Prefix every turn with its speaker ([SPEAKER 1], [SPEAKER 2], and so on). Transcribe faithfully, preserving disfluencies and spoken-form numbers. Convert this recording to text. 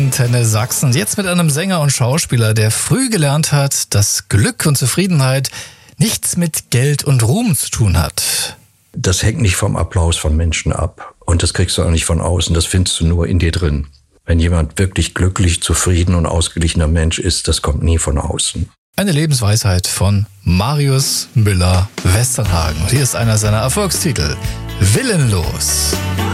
[SPEAKER 1] Antenne Sachsen. Jetzt mit einem Sänger und Schauspieler, der früh gelernt hat, dass Glück und Zufriedenheit nichts mit Geld und Ruhm zu tun hat.
[SPEAKER 2] Das hängt nicht vom Applaus von Menschen ab. Und das kriegst du auch nicht von außen. Das findest du nur in dir drin. Wenn jemand wirklich glücklich, zufrieden und ausgeglichener Mensch ist, das kommt nie von außen.
[SPEAKER 1] Eine Lebensweisheit von Marius Müller-Westernhagen. Hier ist einer seiner Erfolgstitel. Willenlos.